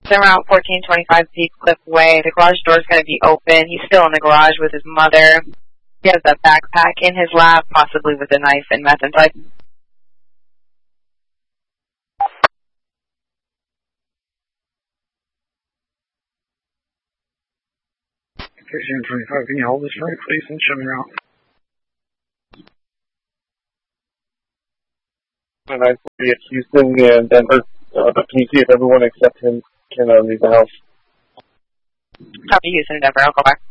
around 1425 Deep Cliff Way. The garage door's going to be open. He's still in the garage with his mother. He has a backpack in his lap, possibly with a knife and meth inside. Station 25, can you hold this for me, please, and show me around? 940 at Houston and Denver. Can you see if everyone except him can leave the house? Copy Houston and Denver. I'll go back.